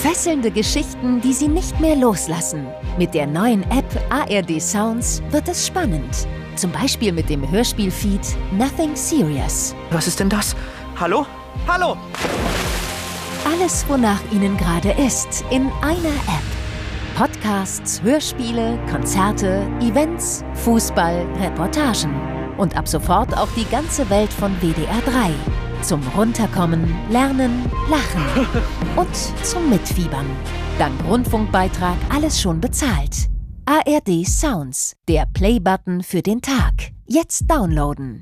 Fesselnde Geschichten, die Sie nicht mehr loslassen. Mit der neuen App ARD Sounds wird es spannend. Zum Beispiel mit dem Hörspielfeed Nothing Serious. Was ist denn das? Hallo? Hallo! Alles, wonach Ihnen gerade ist, in einer App. Podcasts, Hörspiele, Konzerte, Events, Fußball, Reportagen. Und ab sofort auch die ganze Welt von WDR 3. Zum Runterkommen, Lernen, Lachen und zum Mitfiebern. Dank Rundfunkbeitrag alles schon bezahlt. ARD Sounds, der Play-Button für den Tag. Jetzt downloaden.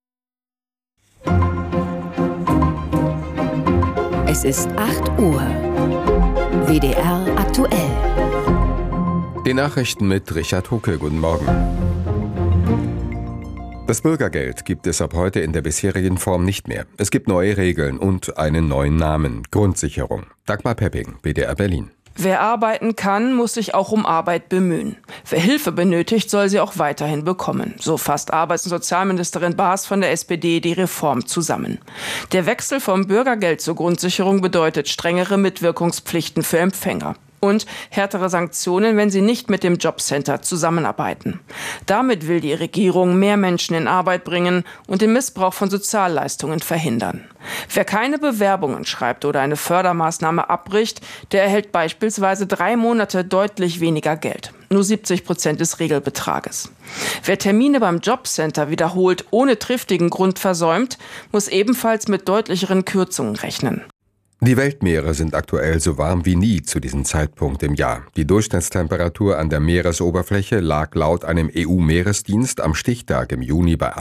Es ist 8 Uhr. WDR aktuell. Die Nachrichten mit Richard Hucke. Guten Morgen. Das Bürgergeld gibt es ab heute in der bisherigen Form nicht mehr. Es gibt neue Regeln und einen neuen Namen: Grundsicherung. Dagmar Pepping, WDR Berlin. Wer arbeiten kann, muss sich auch um Arbeit bemühen. Wer Hilfe benötigt, soll sie auch weiterhin bekommen. So fasst Arbeits- und Sozialministerin Baas von der SPD die Reform zusammen. Der Wechsel vom Bürgergeld zur Grundsicherung bedeutet strengere Mitwirkungspflichten für Empfänger und härtere Sanktionen, wenn sie nicht mit dem Jobcenter zusammenarbeiten. Damit will die Regierung mehr Menschen in Arbeit bringen und den Missbrauch von Sozialleistungen verhindern. Wer keine Bewerbungen schreibt oder eine Fördermaßnahme abbricht, der erhält beispielsweise 3 Monate deutlich weniger Geld. Nur 70% des Regelbetrages. Wer Termine beim Jobcenter wiederholt ohne triftigen Grund versäumt, muss ebenfalls mit deutlicheren Kürzungen rechnen. Die Weltmeere sind aktuell so warm wie nie zu diesem Zeitpunkt im Jahr. Die Durchschnittstemperatur an der Meeresoberfläche lag laut einem EU-Meeresdienst am Stichtag im Juni bei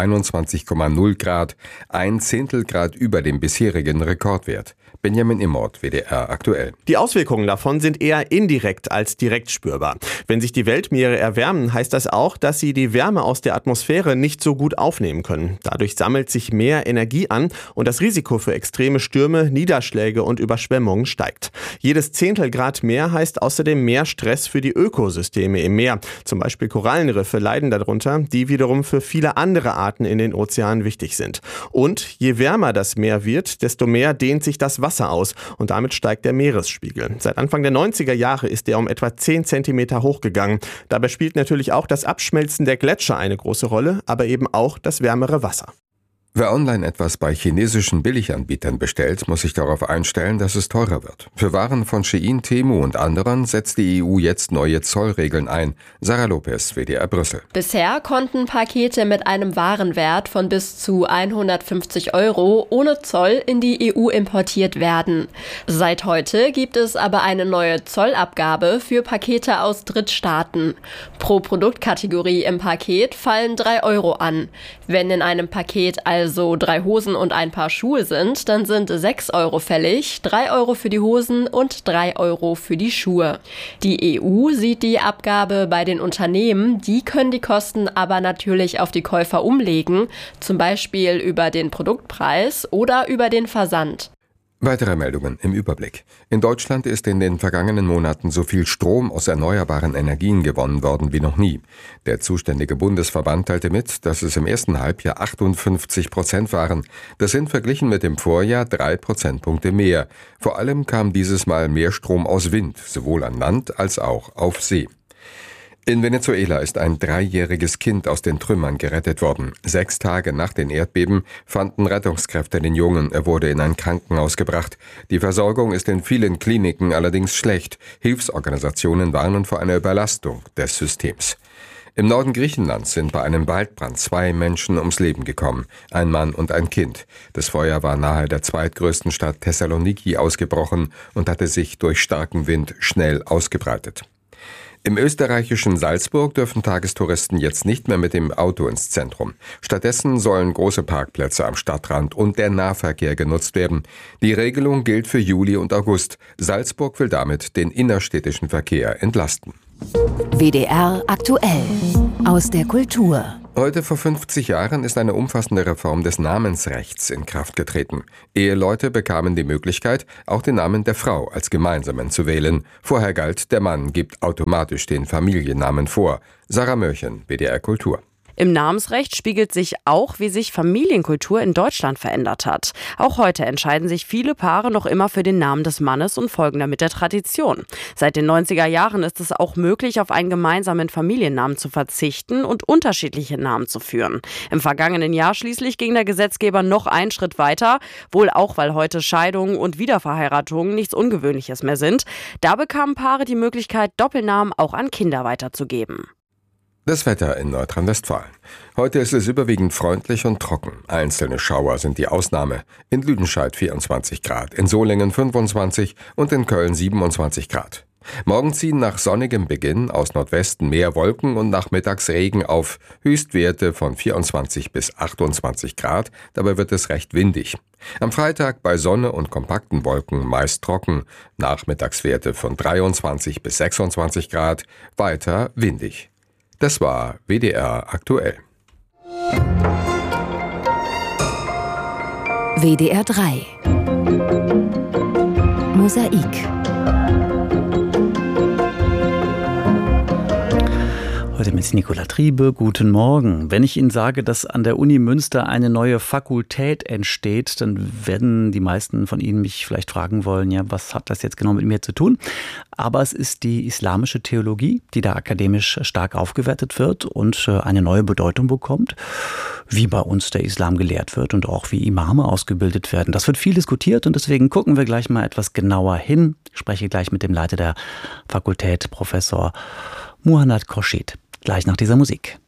21,0 Grad, 1/10 Grad über dem bisherigen Rekordwert. Benjamin Immort, WDR aktuell. Die Auswirkungen davon sind eher indirekt als direkt spürbar. Wenn sich die Weltmeere erwärmen, heißt das auch, dass sie die Wärme aus der Atmosphäre nicht so gut aufnehmen können. Dadurch sammelt sich mehr Energie an und das Risiko für extreme Stürme, Niederschläge und Überschwemmungen steigt. Jedes 1/10 Grad mehr heißt außerdem mehr Stress für die Ökosysteme im Meer. Zum Beispiel Korallenriffe leiden darunter, die wiederum für viele andere Arten in den Ozeanen wichtig sind. Und je wärmer das Meer wird, desto mehr dehnt sich das Wasser aus und damit steigt der Meeresspiegel. Seit Anfang der 90er Jahre ist er um etwa 10 Zentimeter hochgegangen. Dabei spielt natürlich auch das Abschmelzen der Gletscher eine große Rolle, aber eben auch das wärmere Wasser. Wer online etwas bei chinesischen Billiganbietern bestellt, muss sich darauf einstellen, dass es teurer wird. Für Waren von Shein, Temu und anderen setzt die EU jetzt neue Zollregeln ein. Sarah Lopez, WDR Brüssel. Bisher konnten Pakete mit einem Warenwert von bis zu 150 € ohne Zoll in die EU importiert werden. Seit heute gibt es aber eine neue Zollabgabe für Pakete aus Drittstaaten. Pro Produktkategorie im Paket fallen 3 € an. Wenn in einem Paket also 3 Hosen und ein Paar Schuhe sind, dann sind 6 € fällig, 3 € für die Hosen und 3 € für die Schuhe. Die EU sieht die Abgabe bei den Unternehmen, die können die Kosten aber natürlich auf die Käufer umlegen, zum Beispiel über den Produktpreis oder über den Versand. Weitere Meldungen im Überblick. In Deutschland ist in den vergangenen Monaten so viel Strom aus erneuerbaren Energien gewonnen worden wie noch nie. Der zuständige Bundesverband teilte mit, dass es im ersten Halbjahr 58% waren. Das sind verglichen mit dem Vorjahr 3 Prozentpunkte mehr. Vor allem kam dieses Mal mehr Strom aus Wind, sowohl an Land als auch auf See. In Venezuela ist ein 3-jähriges Kind aus den Trümmern gerettet worden. 6 Tage nach den Erdbeben fanden Rettungskräfte den Jungen. Er wurde in ein Krankenhaus gebracht. Die Versorgung ist in vielen Kliniken allerdings schlecht. Hilfsorganisationen warnen vor einer Überlastung des Systems. Im Norden Griechenlands sind bei einem Waldbrand 2 Menschen ums Leben gekommen, ein Mann und ein Kind. Das Feuer war nahe der zweitgrößten Stadt Thessaloniki ausgebrochen und hatte sich durch starken Wind schnell ausgebreitet. Im österreichischen Salzburg dürfen Tagestouristen jetzt nicht mehr mit dem Auto ins Zentrum. Stattdessen sollen große Parkplätze am Stadtrand und der Nahverkehr genutzt werden. Die Regelung gilt für Juli und August. Salzburg will damit den innerstädtischen Verkehr entlasten. WDR aktuell. Aus der Kultur. Heute vor 50 Jahren ist eine umfassende Reform des Namensrechts in Kraft getreten. Eheleute bekamen die Möglichkeit, auch den Namen der Frau als gemeinsamen zu wählen. Vorher galt, der Mann gibt automatisch den Familiennamen vor. Sarah Mörchen, WDR Kultur. Im Namensrecht spiegelt sich auch, wie sich Familienkultur in Deutschland verändert hat. Auch heute entscheiden sich viele Paare noch immer für den Namen des Mannes und folgen damit der Tradition. Seit den 90er Jahren ist es auch möglich, auf einen gemeinsamen Familiennamen zu verzichten und unterschiedliche Namen zu führen. Im vergangenen Jahr schließlich ging der Gesetzgeber noch einen Schritt weiter, wohl auch, weil heute Scheidungen und Wiederverheiratungen nichts Ungewöhnliches mehr sind. Da bekamen Paare die Möglichkeit, Doppelnamen auch an Kinder weiterzugeben. Das Wetter in Nordrhein-Westfalen. Heute ist es überwiegend freundlich und trocken. Einzelne Schauer sind die Ausnahme. In Lüdenscheid 24 Grad, in Solingen 25 und in Köln 27 Grad. Morgen ziehen nach sonnigem Beginn aus Nordwesten mehr Wolken und nachmittags Regen auf. Höchstwerte von 24 bis 28 Grad, dabei wird es recht windig. Am Freitag bei Sonne und kompakten Wolken meist trocken. Nachmittagswerte von 23 bis 26 Grad, weiter windig. Das war WDR aktuell. WDR 3 Mosaik. Heute mit Nicola Triebe. Guten Morgen. Wenn ich Ihnen sage, dass an der Uni Münster eine neue Fakultät entsteht, dann werden die meisten von Ihnen mich vielleicht fragen wollen, ja, was hat das jetzt genau mit mir zu tun? Aber es ist die islamische Theologie, die da akademisch stark aufgewertet wird und eine neue Bedeutung bekommt, wie bei uns der Islam gelehrt wird und auch wie Imame ausgebildet werden. Das wird viel diskutiert und deswegen gucken wir gleich mal etwas genauer hin. Ich spreche gleich mit dem Leiter der Fakultät, Professor Muhannad Khorshid. Gleich nach dieser Musik.